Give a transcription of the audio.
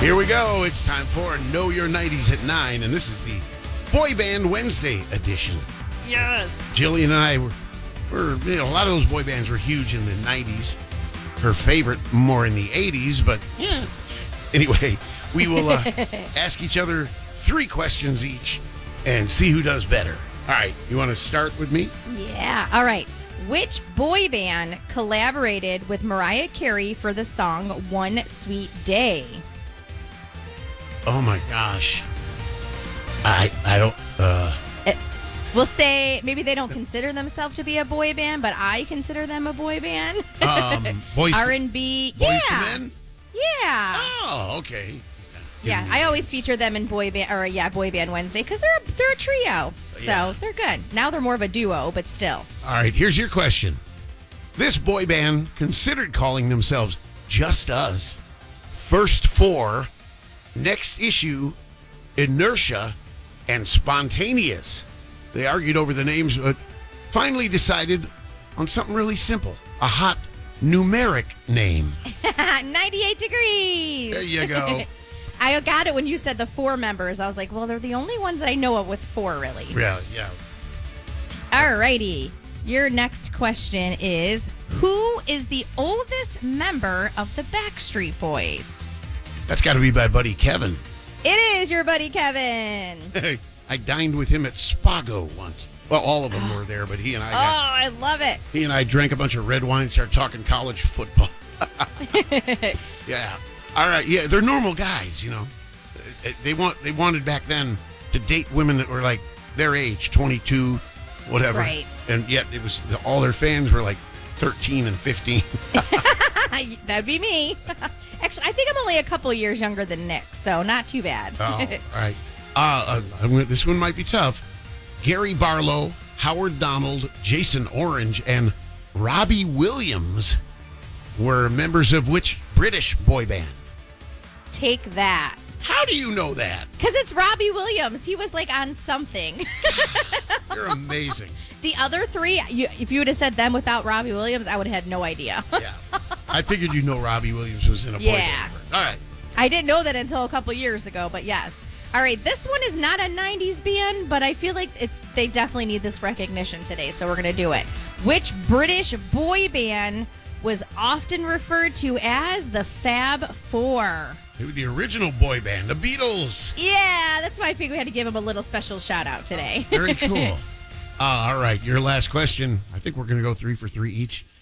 Here we go. It's time for Know Your 90s at 9, and this is the Boy Band Wednesday edition. Yes. Jillian and I were a lot of those boy bands were huge in the 90s. Her favorite more in the 80s, but yeah. Anyway, we will ask each other 3 questions each and see who does better. All right, you want to start with me? Yeah. All right. Which boy band collaborated with Mariah Carey for the song One Sweet Day? Oh my gosh. I don't We'll say maybe they don't consider themselves to be a boy band, but I consider them a boy band. Boys R&B. Boys Yeah. to Men? Yeah. Oh, okay. Yeah, I always feature them in Boy Band Wednesday because they're a trio, so Yeah. they're good. Now they're more of a duo, but still. All right, here's your question. This boy band considered calling themselves Just Us, First Four, Next Issue, Inertia, and Spontaneous. They argued over the names, but finally decided on something really simple, a hot numeric name. 98 degrees. There you go. I got it when you said the 4 members. I was like, well, they're the only ones that I know of with 4, really. Yeah. Alrighty. Your next question is, who is the oldest member of the Backstreet Boys? That's got to be my buddy Kevin. It is your buddy Kevin. I dined with him at Spago once. Well, all of them were there, but he and I I love it. he and I drank a bunch of red wine, started talking college football. Yeah. All right. Yeah, they're normal guys, you know. They wanted back then to date women that were like their age, 22, whatever. Right. And yet it was all their fans were like 13 and 15. That'd be me. Actually, I think I'm only a couple years younger than Nick, so not too bad. Oh, all right. This one might be tough. Gary Barlow, Howard Donald, Jason Orange, and Robbie Williams were members of which British boy band? Take that. How do you know that? Because it's Robbie Williams. He was like on something. You're amazing. The other 3, if you would have said them without Robbie Williams, I would have had no idea. Yeah. I figured you know Robbie Williams was in a boy Yeah. band. All right. I didn't know that until a couple years ago, but yes. All right, this one is not a 90s band, but I feel like they definitely need this recognition today, so we're going to do it. Which British boy band was often referred to as the Fab Four? They were the original boy band, the Beatles. Yeah, that's why I figured we had to give them a little special shout out today. Very cool. All right, your last question. I think we're going to go 3 for 3 each.